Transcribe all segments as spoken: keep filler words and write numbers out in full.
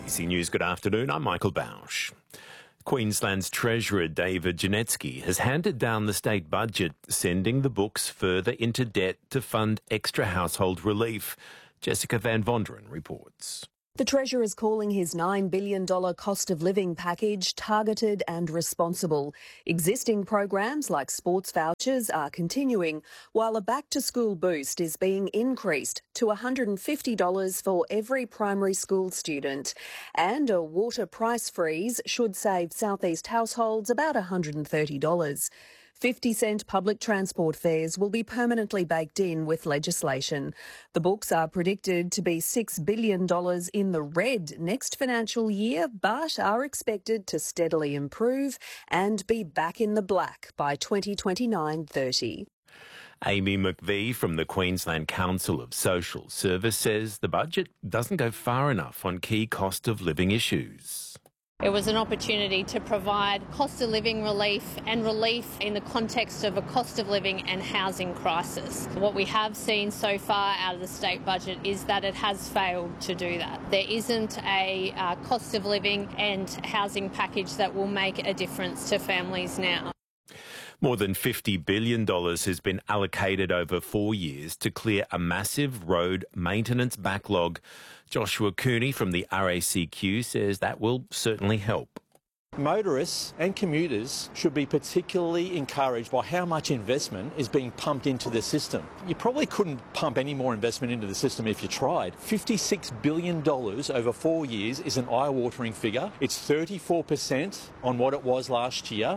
A B C News, good afternoon. I'm Michael Bausch. Queensland's Treasurer David Janetsky has handed down the state budget, sending the books further into debt to fund extra household relief. Jessica Van Vonderen reports. The Treasurer is calling his nine billion dollars cost of living package targeted and responsible. Existing programs like sports vouchers are continuing, while a back-to-school boost is being increased to one hundred fifty dollars for every primary school student. And a water price freeze should save South East households about one hundred thirty dollars. fifty cent public transport fares will be permanently baked in with legislation. The books are predicted to be six billion dollars in the red next financial year, but are expected to steadily improve and be back in the black by twenty twenty-nine thirty. Amy McVie from the Queensland Council of Social Service says the budget doesn't go far enough on key cost of living issues. It was an opportunity to provide cost of living relief and relief in the context of a cost of living and housing crisis. What we have seen so far out of the state budget is that it has failed to do that. There isn't a uh, cost of living and housing package that will make a difference to families now. More than fifty billion dollars has been allocated over four years to clear a massive road maintenance backlog. Joshua Cooney from the R A C Q says that will certainly help. Motorists and commuters should be particularly encouraged by how much investment is being pumped into the system. You probably couldn't pump any more investment into the system if you tried. fifty-six billion dollars over four years is an eye-watering figure. It's thirty-four percent on what it was last year.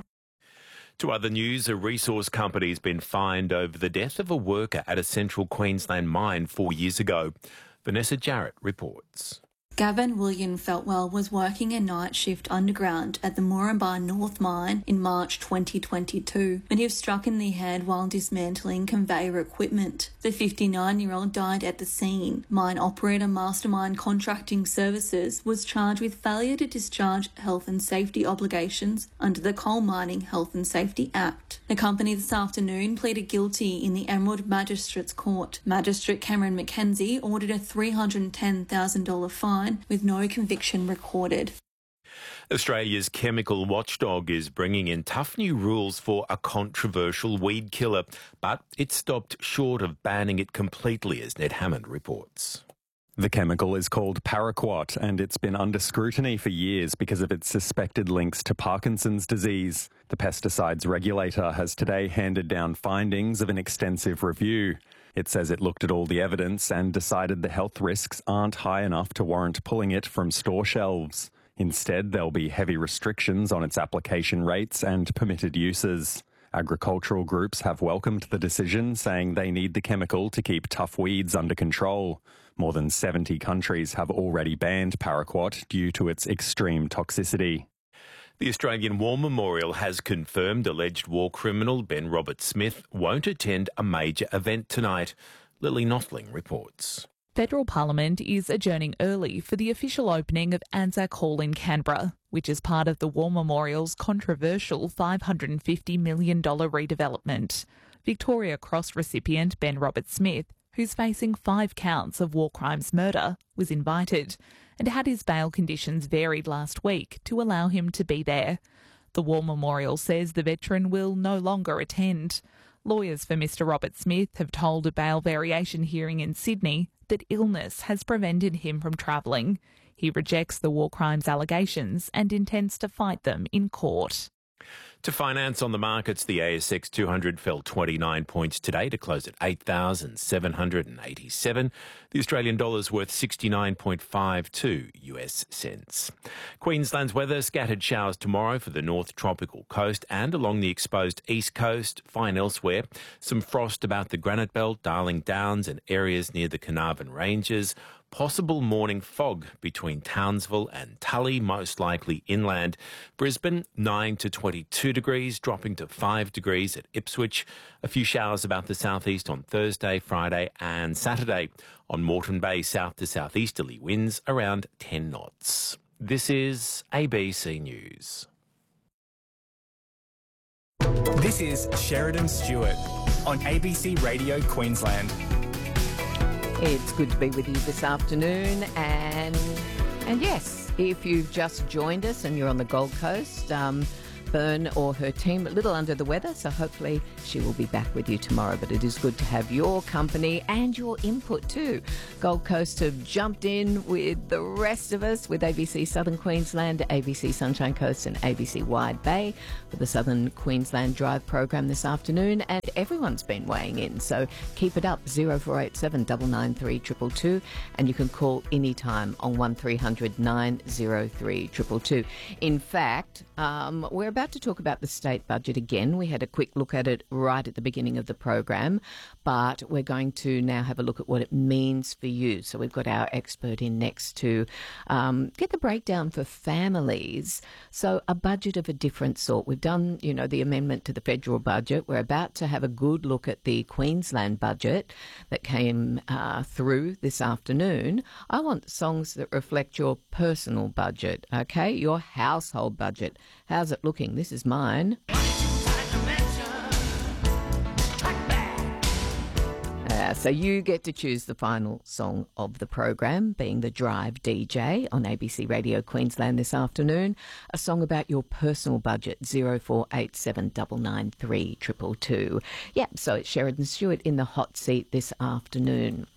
To other news, a resource company has been fined over the death of a worker at a central Queensland mine four years ago. Vanessa Jarrett reports. Gavin William Feltwell was working a night shift underground at the Moranbah North Mine in March twenty twenty-two when he was struck in the head while dismantling conveyor equipment. The fifty-nine-year-old died at the scene. Mine operator Mastermind Contracting Services was charged with failure to discharge health and safety obligations under the Coal Mining Health and Safety Act. The company this afternoon pleaded guilty in the Emerald Magistrates Court. Magistrate Cameron McKenzie ordered a three hundred ten thousand dollars fine with no conviction recorded. Australia's chemical watchdog is bringing in tough new rules for a controversial weed killer, but it stopped short of banning it completely, as Ned Hammond reports. The chemical is called Paraquat, and it's been under scrutiny for years because of its suspected links to Parkinson's disease. The pesticides regulator has today handed down findings of an extensive review. It says it looked at all the evidence and decided the health risks aren't high enough to warrant pulling it from store shelves. Instead, there'll be heavy restrictions on its application rates and permitted uses. Agricultural groups have welcomed the decision, saying they need the chemical to keep tough weeds under control. More than seventy countries have already banned Paraquat due to its extreme toxicity. The Australian War Memorial has confirmed alleged war criminal Ben Roberts-Smith won't attend a major event tonight. Lily Nothling reports. Federal Parliament is adjourning early for the official opening of Anzac Hall in Canberra, which is part of the War Memorial's controversial five hundred fifty million dollars redevelopment. Victoria Cross recipient Ben Roberts-Smith, who's facing five counts of war crimes murder, was invited and had his bail conditions varied last week to allow him to be there. The War Memorial says the veteran will no longer attend. Lawyers for Mister Roberts-Smith have told a bail variation hearing in Sydney that illness has prevented him from travelling. He rejects the war crimes allegations and intends to fight them in court. To finance on the markets, the A S X two hundred fell twenty-nine points today to close at eight thousand seven hundred eighty-seven. The Australian dollar's worth sixty-nine point five two US cents. Queensland's weather, scattered showers tomorrow for the north tropical coast and along the exposed east coast, fine elsewhere. Some frost about the Granite Belt, Darling Downs and areas near the Carnarvon Ranges. Possible morning fog between Townsville and Tully, most likely inland. Brisbane, nine to twenty-two degrees, dropping to five degrees at Ipswich. A few showers about the southeast on Thursday, Friday and Saturday. On Moreton Bay, south to southeasterly winds around ten knots. This is A B C News. This is Sheridan Stewart on A B C Radio Queensland. It's good to be with you this afternoon, and And yes, if you've just joined us and you're on the Gold Coast, um, Bern or her team a little under the weather, so hopefully she will be back with you tomorrow. But it is good to have your company and your input too. Gold Coast have jumped in with the rest of us with A B C Southern Queensland, A B C Sunshine Coast and A B C Wide Bay for the Southern Queensland Drive program this afternoon, and everyone's been weighing in, so keep it up. zero four eight seven nine nine three two two two, and you can call anytime on one three hundred nine oh three two two two. In fact, um, we're about to talk about the state budget again. We had a quick look at it right at the beginning of the program, but we're going to now have a look at what it means for you. So we've got our expert in next to um, get the breakdown for families. So a budget of a different sort. We've done, you know, the amendment to the federal budget. We're about to have a good look at the Queensland budget that came uh, through this afternoon. I want songs that reflect your personal budget, okay? Your household budget. How's it looking? This is mine. Uh, so you get to choose the final song of the program, being the Drive D J on A B C Radio Queensland this afternoon. A song about your personal budget, zero four eight seven nine nine three two two two. Yeah, so it's Sheridan Stewart in the hot seat this afternoon.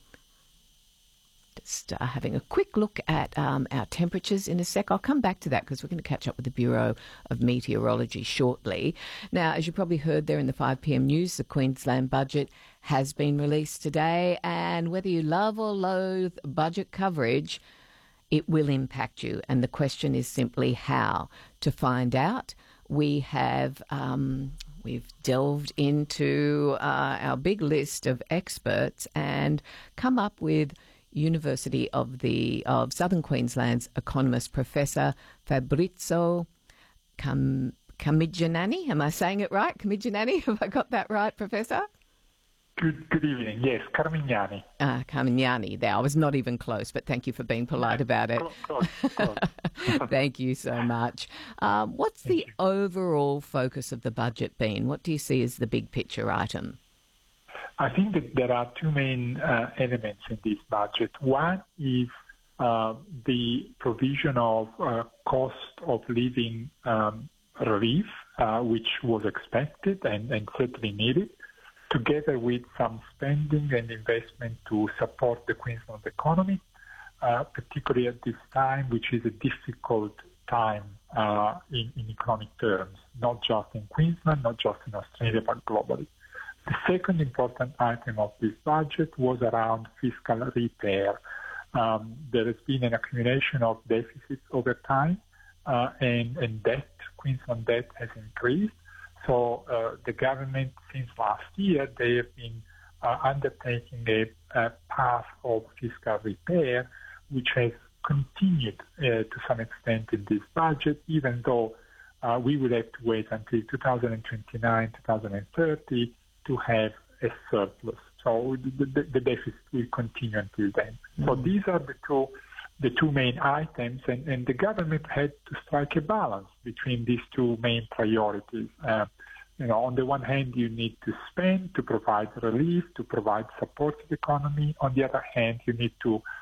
Just uh, having a quick look at um, our temperatures in a sec. I'll come back to that because we're going to catch up with the Bureau of Meteorology shortly. Now, as you probably heard there in the five p m news, the Queensland budget has been released today, and whether you love or loathe budget coverage, it will impact you. And the question is simply how. To find out, we have um, we've delved into uh, our big list of experts and come up with University of the of Southern Queensland's economist Professor Fabrizio Cam, Camignani. Am I saying it right? Camignani? Have I got that right, Professor? Good, good evening. Yes, Carmignani. Ah, Carmignani. There, I was not even close, but thank you for being polite about it. Close, close. Thank you so much. Um, what's Thank the you. overall focus of the budget been? What do you see as the big picture item? I think that there are two main uh, elements in this budget. One is uh, the provision of uh, cost of living um, relief, uh, which was expected and, and certainly needed, together with some spending and investment to support the Queensland economy, uh, particularly at this time, which is a difficult time uh, in, in economic terms, not just in Queensland, not just in Australia, but globally. The second important item of this budget was around fiscal repair. Um, there has been an accumulation of deficits over time, uh, and, and debt, Queensland debt has increased. So uh, the government, since last year, they have been uh, undertaking a, a path of fiscal repair, which has continued uh, to some extent in this budget, even though uh, we will have to wait until two thousand twenty-nine, two thousand thirty to have a surplus. So the, the, the deficit will continue until then. Mm-hmm. So these are the two the two main items, and, and the government had to strike a balance between these two main priorities. Uh, you know, on the one hand, you need to spend to provide relief, to provide support to the economy. On the other hand, you need to